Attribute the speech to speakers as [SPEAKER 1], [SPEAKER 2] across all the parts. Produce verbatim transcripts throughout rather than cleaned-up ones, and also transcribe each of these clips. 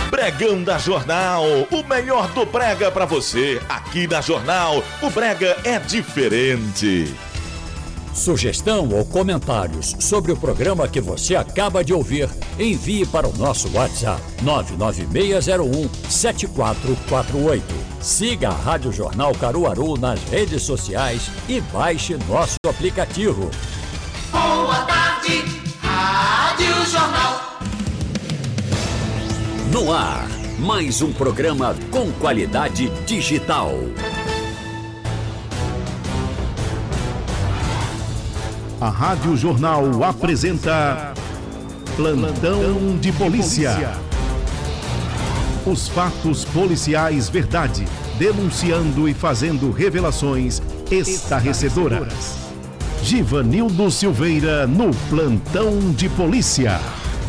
[SPEAKER 1] Bregão da Jornal, o melhor do brega pra você. Aqui na Jornal, o brega é diferente.
[SPEAKER 2] Sugestão ou comentários sobre o programa que você acaba de ouvir, envie para o nosso WhatsApp nove nove seis zero um sete quatro quatro oito. Siga a Rádio Jornal Caruaru nas redes sociais e baixe nosso aplicativo.
[SPEAKER 3] Boa tarde, Rádio Jornal.
[SPEAKER 2] No ar, mais um programa com qualidade digital.
[SPEAKER 4] A Rádio Jornal apresenta Plantão de Polícia. Os fatos policiais verdade, denunciando e fazendo revelações estarrecedoras. Givanildo Silveira no Plantão de Polícia.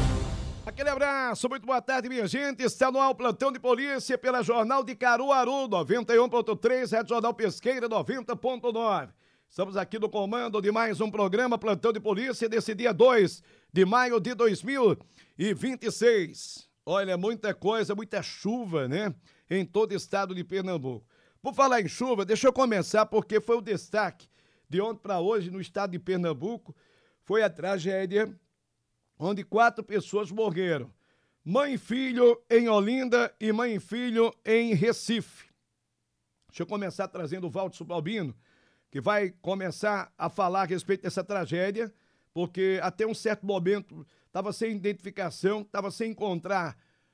[SPEAKER 5] Aquele abraço, muito boa tarde, minha gente. Está no ar o Plantão de Polícia pela Jornal de Caruaru, noventa e um ponto três, Rádio Jornal Pesqueira, noventa ponto nove. Estamos aqui no comando de mais um programa Plantão de Polícia desse dia dois de maio de dois mil e vinte e seis. Olha, muita coisa, muita chuva, né? Em todo o estado de Pernambuco. Por falar em chuva, deixa eu começar porque foi o destaque de ontem para hoje no estado de Pernambuco. Foi a tragédia onde quatro pessoas morreram. Mãe e filho em Olinda e mãe e filho em Recife. Deixa eu começar trazendo o Valdo Balbino, que vai começar a falar a respeito dessa tragédia, porque até um certo momento estava sem identificação, estava sem encontrar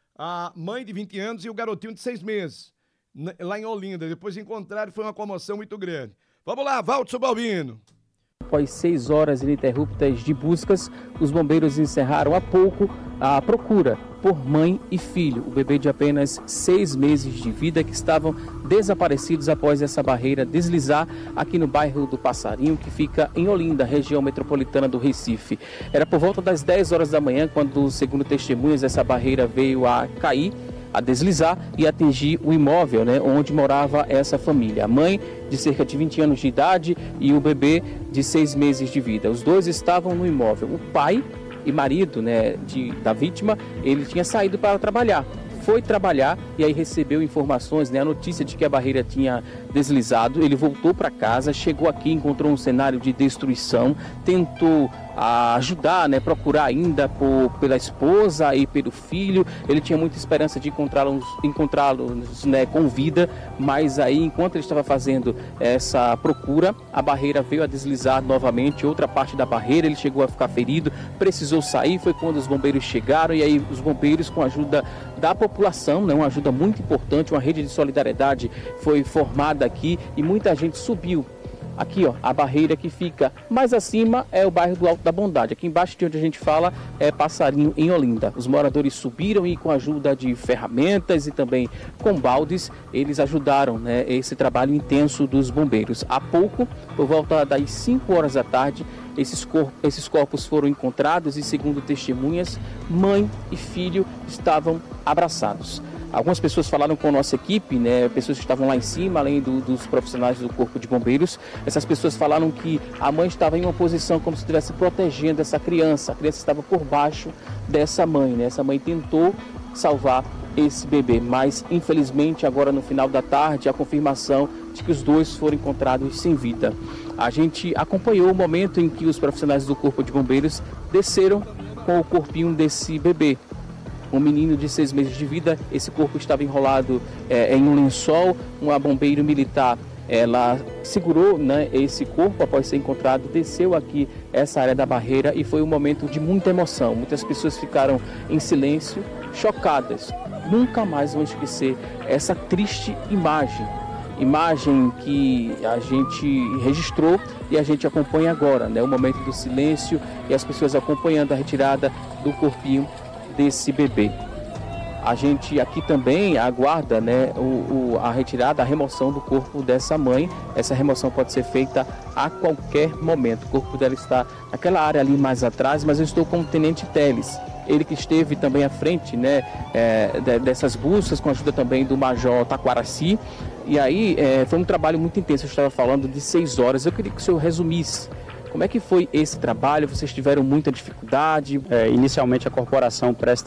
[SPEAKER 5] a mãe de vinte anos e o garotinho de seis meses, lá em Olinda. Depois encontraram e foi uma comoção muito grande. Vamos lá, Valdo Balbino.
[SPEAKER 6] Após seis horas ininterruptas de buscas, os bombeiros encerraram há pouco a procura por mãe e filho, o bebê de apenas seis meses de vida que estavam desaparecidos após essa barreira deslizar aqui no bairro do Passarinho, que fica em Olinda, região metropolitana do Recife. Era por volta das dez horas da manhã quando, segundo testemunhas, essa barreira veio a cair, a deslizar e atingir o imóvel, né, onde morava essa família. A mãe, de cerca de vinte anos de idade, e o bebê de seis meses de vida. Os dois estavam no imóvel. O pai e marido, né, de, da vítima, ele tinha saído para trabalhar. Foi trabalhar e aí recebeu informações, né, a notícia de que a barreira tinha deslizado. Ele voltou para casa, chegou aqui, encontrou um cenário de destruição, tentou a ajudar, né, procurar ainda por, pela esposa e pelo filho. Ele tinha muita esperança de encontrá-los, encontrá-los, né, com vida, mas aí, enquanto ele estava fazendo essa procura, a barreira veio a deslizar novamente, outra parte da barreira, ele chegou a ficar ferido, precisou sair. Foi quando os bombeiros chegaram e aí os bombeiros, com a ajuda da população, né, uma ajuda muito importante, uma rede de solidariedade foi formada aqui e muita gente subiu. Aqui, ó, a barreira que fica mais acima é o bairro do Alto da Bondade. Aqui embaixo de onde a gente fala é Passarinho, em Olinda. Os moradores subiram e, com a ajuda de ferramentas e também com baldes, eles ajudaram, né, esse trabalho intenso dos bombeiros. Há pouco, por volta das cinco horas da tarde, esses, cor- esses corpos foram encontrados e, segundo testemunhas, mãe e filho estavam abraçados. Algumas pessoas falaram com a nossa equipe, né, pessoas que estavam lá em cima, além do, dos profissionais do Corpo de Bombeiros. Essas pessoas falaram que a mãe estava em uma posição como se estivesse protegendo essa criança. A criança estava por baixo dessa mãe, né? Essa mãe tentou salvar esse bebê, mas infelizmente agora no final da tarde a confirmação de que os dois foram encontrados sem vida. A gente acompanhou o momento em que os profissionais do Corpo de Bombeiros desceram com o corpinho desse bebê. Um menino de seis meses de vida. Esse corpo estava enrolado é, em um lençol. Uma bombeiro militar, ela segurou, né, esse corpo após ser encontrado, desceu aqui essa área da barreira e foi um momento de muita emoção. Muitas pessoas ficaram em silêncio, chocadas. Nunca mais vão esquecer essa triste imagem. Imagem que a gente registrou e a gente acompanha agora, né? O momento do silêncio e as pessoas acompanhando a retirada do corpinho desse bebê. A gente aqui também aguarda, né, o, o, a retirada, a remoção do corpo dessa mãe. Essa remoção pode ser feita a qualquer momento. O corpo dela está naquela área ali mais atrás, mas eu estou com o Tenente Teles. Ele que esteve também à frente, né, é, dessas buscas, com a ajuda também do Major Taquaraci. E aí é, foi um trabalho muito intenso. Eu estava falando de seis horas. Eu queria que o senhor resumisse como é que foi esse trabalho. Vocês tiveram muita dificuldade?
[SPEAKER 7] É, inicialmente a corporação presta